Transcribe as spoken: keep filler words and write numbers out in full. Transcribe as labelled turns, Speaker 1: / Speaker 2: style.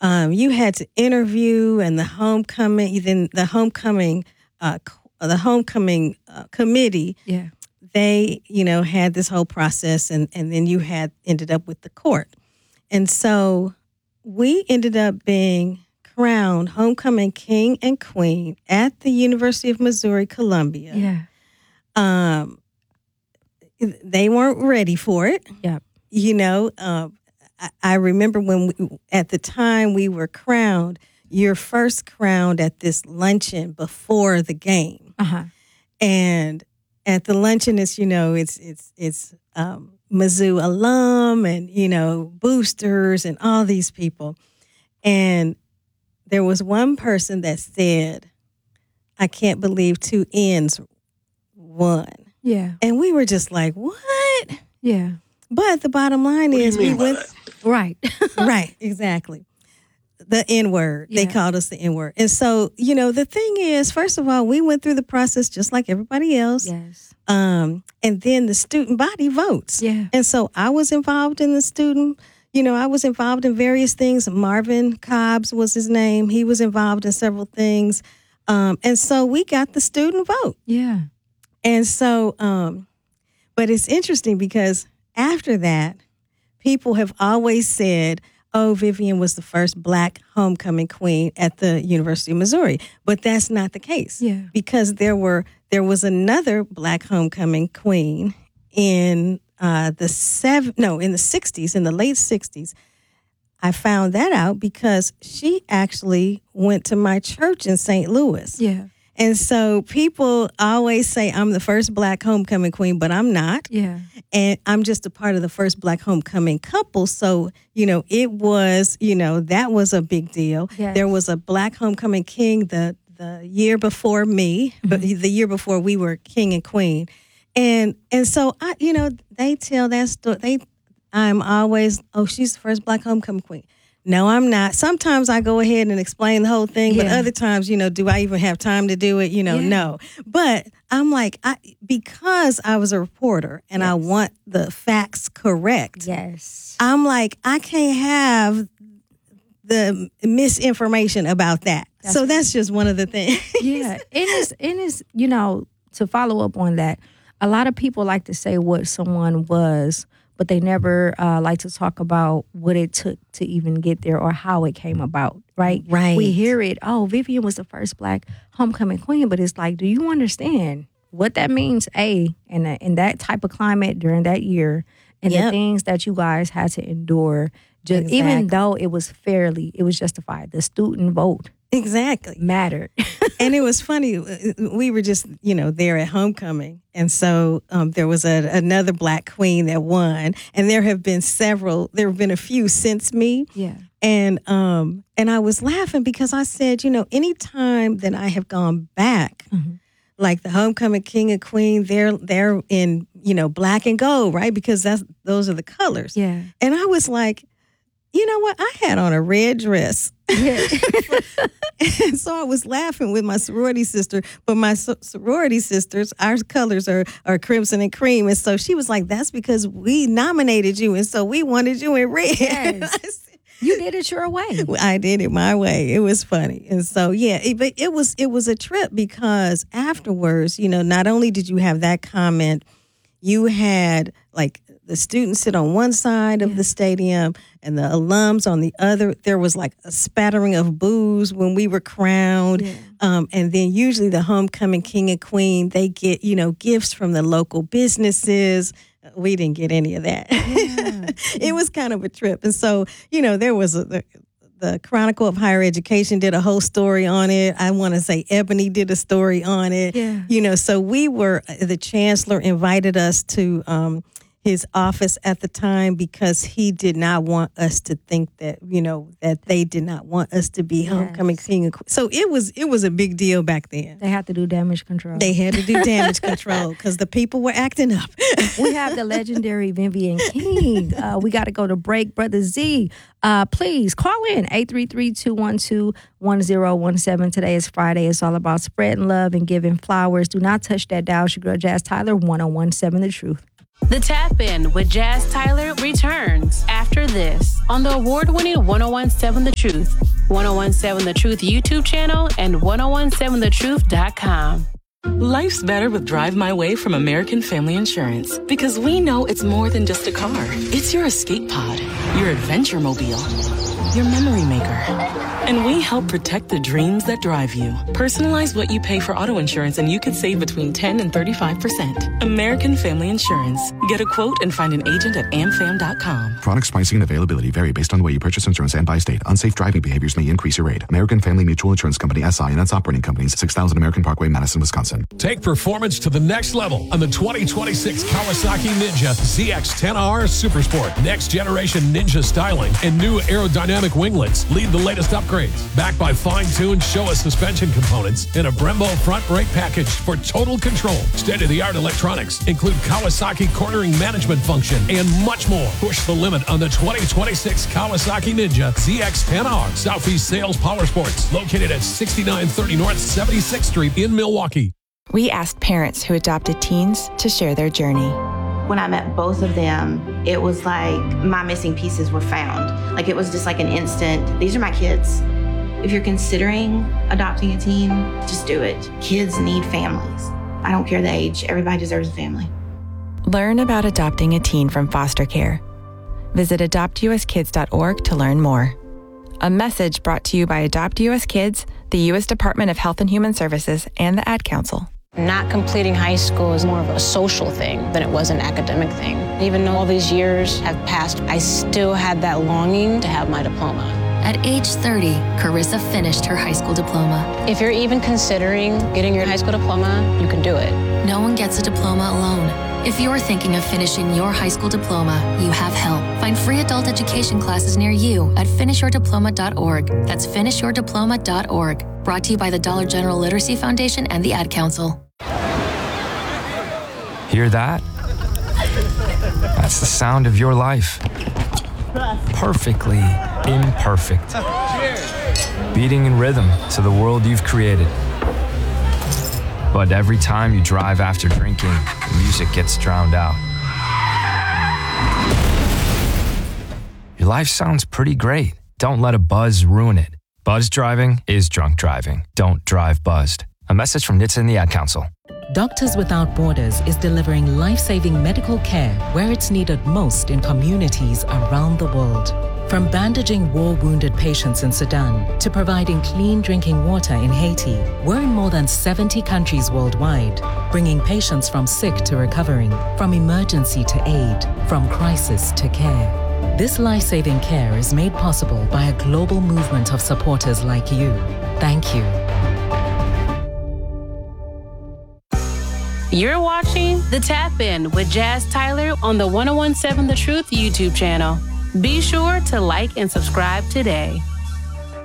Speaker 1: um, you had to interview, and the homecoming, then the homecoming, uh, the homecoming uh, committee.
Speaker 2: Yeah.
Speaker 1: They, you know, had this whole process, and, and then you had ended up with the court. And so we ended up being crowned homecoming king and queen at the University of Missouri, Columbia.
Speaker 2: Yeah.
Speaker 1: Um, they weren't ready for it.
Speaker 2: Yeah.
Speaker 1: You know, uh, I, I remember when we, at the time we were crowned, you're first crowned at this luncheon before the game.
Speaker 2: Uh-huh.
Speaker 1: And at the luncheon, it's, you know, it's it's it's um, Mizzou alum and, you know, boosters and all these people. And there was one person that said, I can't believe two N's won.
Speaker 2: Yeah.
Speaker 1: And we were just like, what?
Speaker 2: Yeah.
Speaker 1: But the bottom line
Speaker 3: What do you
Speaker 1: is we
Speaker 3: mean by
Speaker 1: went.
Speaker 3: that?
Speaker 2: Right.
Speaker 1: Right, exactly. The N-word. They
Speaker 2: Yeah.
Speaker 1: called us the N-word. And so, you know, the thing is, first of all, we went through the process just like everybody else.
Speaker 2: Yes.
Speaker 1: Um, and then the student body votes.
Speaker 2: Yeah.
Speaker 1: And so I was involved in the student, you know, I was involved in various things. Marvin Cobbs was his name. He was involved in several things. Um, and so we got the student vote.
Speaker 2: Yeah.
Speaker 1: And so, um, but it's interesting because after that, people have always said, oh, Vivian was the first Black homecoming queen at the University of Missouri. But that's not the case.
Speaker 2: Yeah.
Speaker 1: Because there were there was another Black homecoming queen in uh, the seven no in the sixties, in the late sixties. I found that out because she actually went to my church in Saint Louis.
Speaker 2: Yeah.
Speaker 1: And so people always say I'm the first Black homecoming queen, but I'm not.
Speaker 2: Yeah.
Speaker 1: And I'm just a part of the first Black homecoming couple. So, you know, it was, you know, that was a big deal.
Speaker 2: Yes.
Speaker 1: There was a Black homecoming king the the year before me,
Speaker 2: Mm-hmm.
Speaker 1: but the year before we were king and queen. And and so, I, you know, they tell that story. They, I'm always, oh, she's the first Black homecoming queen. No, I'm not. Sometimes I go ahead and explain the whole thing, but
Speaker 2: Yeah.
Speaker 1: other times, you know, do I even have time to do it? You know,
Speaker 2: Yeah.
Speaker 1: no. But I'm like, I because I was a reporter and I
Speaker 2: Yes.
Speaker 1: want the facts correct.
Speaker 2: Yes.
Speaker 1: I'm like, I can't have the misinformation about that.
Speaker 2: That's
Speaker 1: so
Speaker 2: right.
Speaker 1: that's just one of the things.
Speaker 2: Yeah. It is, it is, you know, to follow up on that, a lot of people like to say what someone was, but they never uh, like to talk about what it took to even get there or how it came about, right?
Speaker 1: Right.
Speaker 2: We hear it, oh, Vivian was the first Black homecoming queen, but it's like, do you understand what that means, A, in, a, in that type of climate during that year, and the
Speaker 1: Yep.
Speaker 2: things that you guys had to endure, just, even
Speaker 1: Exactly.
Speaker 2: though it was fairly, it was justified. The student vote
Speaker 1: Exactly.
Speaker 2: mattered.
Speaker 1: And it was funny. We were just, you know, there at homecoming. And so um, there was a, another Black queen that won. And there have been several, there have been a few since me.
Speaker 2: Yeah.
Speaker 1: And um, and I was laughing because I said, you know, anytime that I have gone back,
Speaker 2: Mhm.
Speaker 1: like the homecoming king and queen, they're they're in, you know, black and gold, right? Because that's those are the colors.
Speaker 2: Yeah.
Speaker 1: And I was like, you know what? I had on a red dress.
Speaker 2: Yeah.
Speaker 1: And so I was laughing with my sorority sister, but my so- sorority sisters, our colors are, are crimson and cream. And so she was like, that's because we nominated you. And so we wanted you in red.
Speaker 2: Yes.
Speaker 1: I said,
Speaker 2: You did it your way.
Speaker 1: I did it my way. It was funny. And so, yeah, it, but it was, it was a trip because afterwards, you know, not only did you have that comment, you had like the students sit on one side of
Speaker 2: Yeah.
Speaker 1: the stadium and the alums on the other. There was like a spattering of boos when we were crowned.
Speaker 2: Yeah.
Speaker 1: Um, and then usually the homecoming king and queen, they get, you know, gifts from the local businesses. We didn't get any of that.
Speaker 2: Yeah.
Speaker 1: It was kind of a trip. And so, you know, there was a, the, the Chronicle of Higher Education did a whole story on it. I want to say Ebony did a story on it.
Speaker 2: Yeah.
Speaker 1: You know, so we were, the chancellor invited us to um, his office at the time because he did not want us to think that, you know, that they did not want us to be homecoming
Speaker 2: Yes.
Speaker 1: king and queen. So it was, it was a big deal back then.
Speaker 2: They have to do damage control.
Speaker 1: They had to do damage control because the people were acting up.
Speaker 2: We have the legendary Vivian King. Uh, we got to go to break. Brother Z, uh, please call in eight three three, two one two, one zero one seven. Today is Friday. It's all about spreading love and giving flowers. Do not touch that dial. It's your girl Jazz Tyler, one oh one seven The Truth.
Speaker 3: The Tap In with Jazz Tyler returns after this on the award-winning ten seventeen The Truth, ten seventeen The Truth YouTube channel, and ten seventeen the truth dot com.
Speaker 4: Life's better with Drive My Way from American Family Insurance because we know it's more than just a car. It's your escape pod, your adventure mobile, your memory maker. And we help protect the dreams that drive you. Personalize what you pay for auto insurance and you could save between ten and thirty-five percent. American Family Insurance. Get a quote and find an agent at am fam dot com.
Speaker 5: Products, pricing, and availability vary based on the way you purchase insurance and by state. Unsafe driving behaviors may increase your rate. American Family Mutual Insurance Company, S I and its operating companies, six thousand American Parkway, Madison, Wisconsin.
Speaker 6: Take performance to the next level on the twenty twenty-six Kawasaki Ninja Z X ten R Supersport. Next generation Ninja styling and new aerodynamic winglets lead the latest upgrades. Backed by fine-tuned Showa suspension components and a Brembo front brake package for total control. State-of-the-art electronics include Kawasaki cornering management function and much more. Push the limit on the twenty twenty-six Kawasaki Ninja Z X ten R. Southeast Sales Power Sports, located at sixty-nine thirty North seventy-sixth Street in Milwaukee.
Speaker 7: We asked parents who adopted teens to share their journey.
Speaker 8: When I met both of them, it was like my missing pieces were found. Like it was just like an instant, these are my kids. If you're considering adopting a teen, just do it. Kids need families. I don't care the age, everybody deserves a family.
Speaker 7: Learn about adopting a teen from foster care. Visit adopt u s kids dot org to learn more. A message brought to you by Adopt U S Kids, the U S Department of Health and Human Services, and the Ad Council.
Speaker 9: Not completing high school is more of a social thing than it was an academic thing. Even though all these years have passed, I still had that longing to have my diploma.
Speaker 10: At age thirty, Carissa finished her high school diploma.
Speaker 9: If you're even considering getting your high school diploma, you can do it.
Speaker 10: No one gets a diploma alone. If you're thinking of finishing your high school diploma, you have help. Find free adult education classes near you at finish your diploma dot org. That's finish your diploma dot org. Brought to you by the Dollar General Literacy Foundation and the Ad Council.
Speaker 11: Hear that? That's the sound of your life. Perfectly imperfect. Beating in rhythm to the world you've created. But every time you drive after drinking, the music gets drowned out. Your life sounds pretty great. Don't let a buzz ruin it. Buzz driving is drunk driving. Don't drive buzzed. A message from N H T S A and the Ad Council.
Speaker 12: Doctors Without Borders is delivering life-saving medical care where it's needed most in communities around the world. From bandaging war-wounded patients in Sudan to providing clean drinking water in Haiti, we're in more than seventy countries worldwide, bringing patients from sick to recovering, from emergency to aid, from crisis to care. This life-saving care is made possible by a global movement of supporters like you. Thank you.
Speaker 3: You're watching The Tap In with Jazz Tyler on the ten seventeen The Truth YouTube channel. Be sure to like and subscribe today.